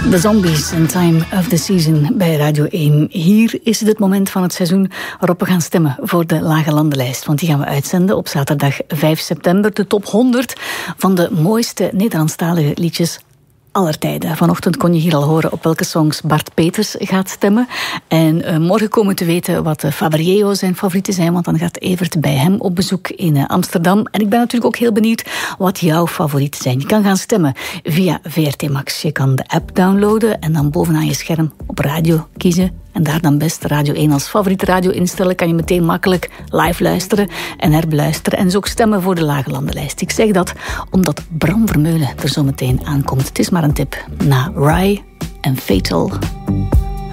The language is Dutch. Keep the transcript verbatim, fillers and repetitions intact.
The Zombies in Time of the Season bij Radio één. Hier is het het moment van het seizoen waarop we gaan stemmen voor de Lage Landenlijst. Want die gaan we uitzenden op zaterdag vijf september. De top honderd van de mooiste Nederlandstalige liedjes aller tijden. Vanochtend kon je hier al horen op welke songs Bart Peters gaat stemmen. En uh, morgen komen we te weten wat uh, Fabrieo zijn favorieten zijn, want dan gaat Evert bij hem op bezoek in uh, Amsterdam. En ik ben natuurlijk ook heel benieuwd wat jouw favorieten zijn. Je kan gaan stemmen via V R T Max. Je kan de app downloaden en dan bovenaan je scherm op radio kiezen. En daar dan best Radio één als favoriete radio instellen. Kan je meteen makkelijk live luisteren en herbeluisteren. En dus ook stemmen voor de Lage Landenlijst. Ik zeg dat omdat Bram Vermeulen er zo meteen aankomt. Het is maar een tip. Na Rye en Fatal.